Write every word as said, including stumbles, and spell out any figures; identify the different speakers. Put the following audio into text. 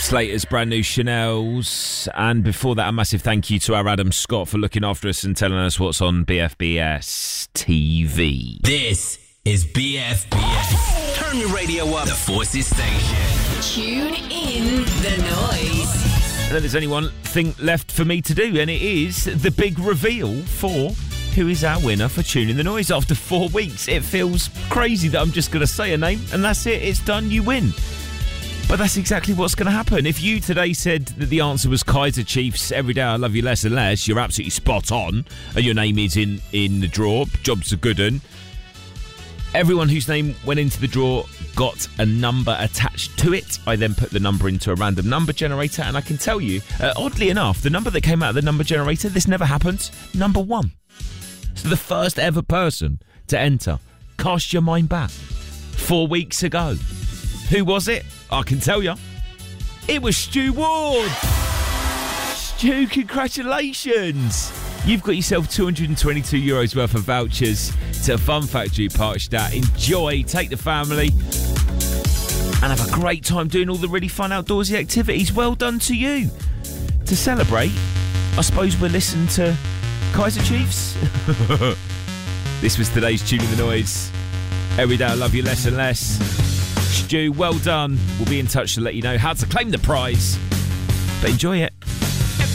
Speaker 1: Slater's brand new Chanel's. And before that, a massive thank you to our Adam Scott for looking after us and telling us what's on B F B S T V.
Speaker 2: This is B F B S. Turn your radio up. The Forces Station.
Speaker 3: Tune in the noise.
Speaker 1: And then there's only one thing left for me to do, and it is the big reveal for who is our winner for Tune in the Noise. After four weeks, it feels crazy that I'm just going to say a name, and that's it. It's done. You win. But that's exactly what's going to happen. If you today said that the answer was Kaiser Chiefs, Every Day I Love You Less and Less, you're absolutely spot on. And your name is in, in the draw. Job's a good one. Everyone whose name went into the draw got a number attached to it. I then put the number into a random number generator, and I can tell you, uh, oddly enough, the number that came out of the number generator, this never happened, number one. So the first ever person to enter. Cast your mind back. Four weeks ago. Who was it? I can tell you. It was Stu Ward. Stu, congratulations. You've got yourself two hundred twenty-two euros worth of vouchers to Fun Factory Parkstadt. Enjoy, take the family, and have a great time doing all the really fun outdoorsy activities. Well done to you. To celebrate, I suppose we'll listen to Kaiser Chiefs. This was today's Tune in the Noise. Every day I love you less and less. Stu, well done. We'll be in touch to let you know how to claim the prize. But enjoy it.